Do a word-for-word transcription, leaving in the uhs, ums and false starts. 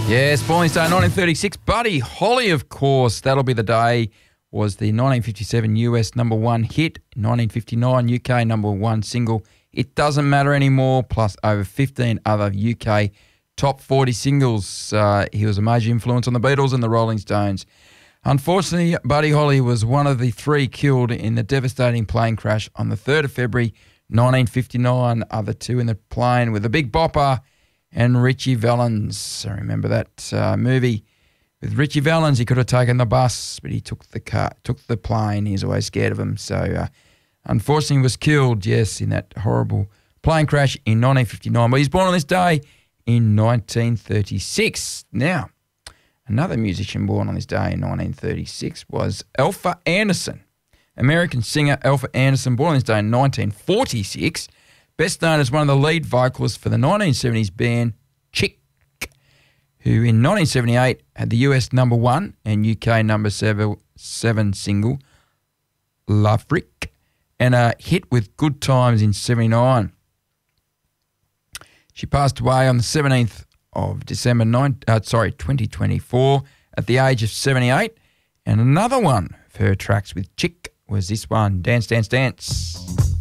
Yes, born this day, nineteen thirty-six. Buddy Holly, of course. That'll Be the Day was the nineteen fifty-seven U S number one hit, nineteen fifty-nine U K number one single. It Doesn't Matter Anymore, plus over fifteen other U K top forty singles. Uh, he was a major influence on the Beatles and the Rolling Stones. Unfortunately, Buddy Holly was one of the three killed in the devastating plane crash on the third of February nineteen fifty-nine. Other two in the plane were the Big Bopper and Richie Valens. I remember that uh, movie with Richie Valens. He could have taken the bus, but he took the car, took the plane. He's always scared of him. So, uh, unfortunately, was killed, yes, in that horrible plane crash in nineteen fifty-nine. But he's born on this day in nineteen thirty-six. Now, another musician born on this day in nineteen thirty-six was Alpha Anderson. American singer Alpha Anderson, born on this day in nineteen forty-six. Best known as one of the lead vocalists for the nineteen seventies band Chick, who in nineteen seventy-eight had the U S number one and U K number seven, seven single, Love Frick, and a hit with Good Times in seventy-nine. She passed away on the seventeenth of December nine, uh, sorry, twenty twenty-four at the age of seventy-eight. And another one of her tracks with Chick was this one, Dance, Dance, Dance.